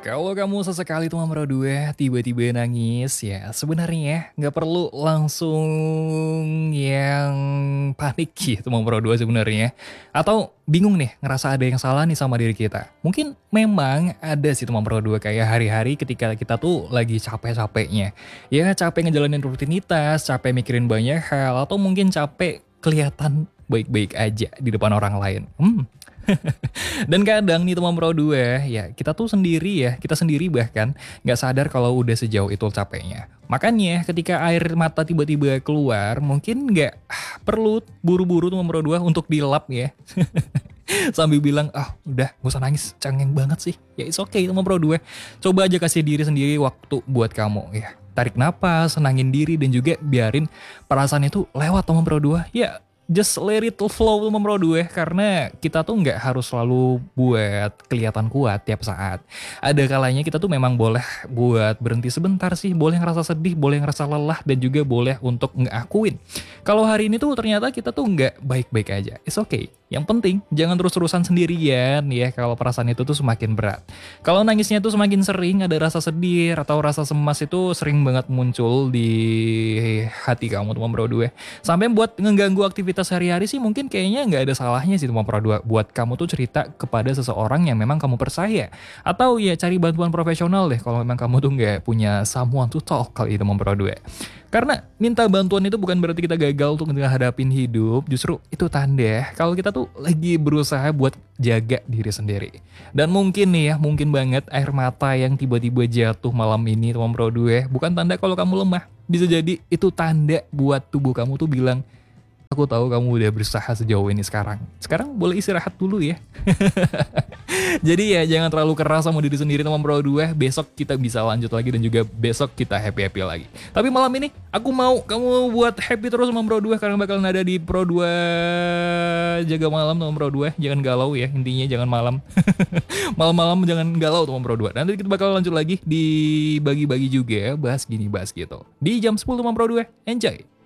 Kalau kamu sesekali tuh nomor 2 tiba-tiba nangis, ya sebenarnya nggak perlu langsung yang panik gitu nomor 2 sebenarnya. Atau bingung nih ngerasa ada yang salah nih sama diri kita. Mungkin memang ada sih nomor 2 kayak hari-hari ketika kita tuh lagi capek-capeknya. Ya capek ngejalanin rutinitas, capek mikirin banyak hal, atau mungkin capek kelihatan baik-baik aja di depan orang lain. Dan kadang nih teman Pro 2 ya kita tuh sendiri ya, kita sendiri bahkan nggak sadar kalau udah sejauh itu capeknya. Makanya ketika air mata tiba-tiba keluar mungkin nggak perlu buru-buru teman Pro 2 untuk dilap ya. Sambil bilang, udah gak usah nangis, cengeng banget sih. Ya it's okay teman Pro 2. Coba aja kasih diri sendiri waktu buat kamu ya. Tarik napas, senangin diri dan juga biarin perasaan itu lewat teman Pro 2. Ya just let it flow teman Pro 2 karena kita tuh nggak harus selalu buat kelihatan kuat tiap saat. Ada kalanya kita tuh memang boleh buat berhenti sebentar sih, boleh ngerasa sedih, boleh ngerasa lelah dan juga boleh untuk ngakuin kalau hari ini tuh ternyata kita tuh nggak baik-baik aja. It's okay. Yang penting jangan terus-terusan sendirian ya kalau perasaan itu tuh semakin berat. Kalau nangisnya tuh semakin sering, ada rasa sedih atau rasa cemas itu sering banget muncul di hati kamu teman Pro 2. Sampai buat ngeganggu aktivitas sehari-hari sih mungkin kayaknya nggak ada salahnya sih teman Pro 2 buat kamu tuh cerita kepada seseorang yang memang kamu percaya. Atau ya cari bantuan profesional deh kalau memang kamu tuh nggak punya someone to talk kali itu teman Pro 2. Karena minta bantuan itu bukan berarti kita gagal untuk menghadapin hidup, justru itu tanda kalau kita tuh lagi berusaha buat jaga diri sendiri. Dan mungkin nih ya, mungkin banget air mata yang tiba-tiba jatuh malam ini teman Pro 2 bukan tanda kalau kamu lemah. Bisa jadi itu tanda buat tubuh kamu tuh bilang, aku tahu kamu udah berusaha sejauh ini sekarang. Sekarang boleh istirahat dulu ya. Jadi ya jangan terlalu keras sama diri sendiri teman Pro 2. Besok kita bisa lanjut lagi dan juga besok kita happy-happy lagi. Tapi malam ini aku mau kamu buat happy terus sama Pro 2 karena bakalan ada di Pro 2 jaga malam teman Pro 2. Jangan galau ya, intinya jangan malam. Malam-malam jangan galau teman Pro 2. Nanti kita bakal lanjut lagi di bagi-bagi juga bahas gini bahas gitu. Di jam 10 teman Pro 2. Enjoy.